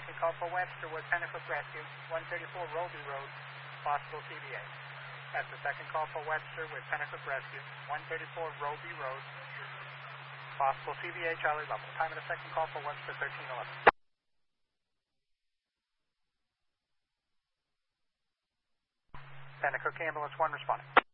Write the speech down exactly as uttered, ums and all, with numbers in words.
second call for Webster with Pennacook Rescue, one thirty-four Roby Road, possible C V A. That's the second call for Webster with Pennacook Rescue, one thirty-four Roby Road, possible C V A, Charlie level. Time of the second call for Webster, thirteen eleven. Pennacook Ambulance one responding.